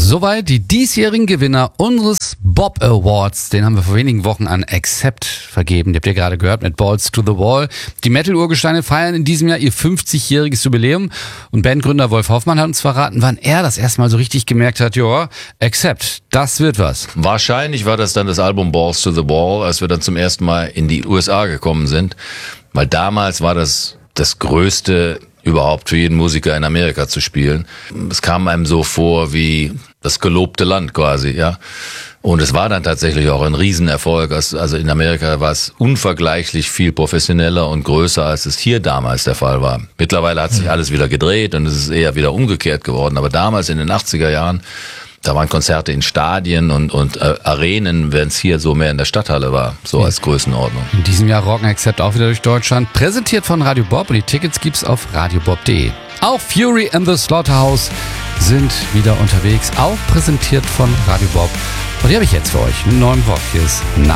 Soweit die diesjährigen Gewinner unseres Bob Awards. Den haben wir vor wenigen Wochen an Accept vergeben. Die habt ihr gerade gehört mit Balls to the Wall. Die Metal-Urgesteine feiern in diesem Jahr ihr 50-jähriges Jubiläum. Und Bandgründer Wolf Hoffmann hat uns verraten, wann er das erste Mal so richtig gemerkt hat, ja, Accept, das wird was. Wahrscheinlich war das dann das Album Balls to the Wall, als wir dann zum ersten Mal in die USA gekommen sind. Weil damals war das Größte überhaupt für jeden Musiker in Amerika zu spielen. Es kam einem so vor wie das gelobte Land quasi, ja. Und es war dann tatsächlich auch ein Riesenerfolg. Also in Amerika war es unvergleichlich viel professioneller und größer, als es hier damals der Fall war. Mittlerweile hat sich alles wieder gedreht und es ist eher wieder umgekehrt geworden. Aber damals in den 80er Jahren, da waren Konzerte in Stadien und Arenen, wenn es hier so mehr in der Stadthalle war, so als Größenordnung. In diesem Jahr rocken Accept auch wieder durch Deutschland, präsentiert von Radio Bob, und die Tickets gibt's auf radiobob.de. Auch Fury and the Slaughterhouse sind wieder unterwegs, auch präsentiert von Radio Bob. Und die habe ich jetzt für euch, einen neuen Rock. Hier ist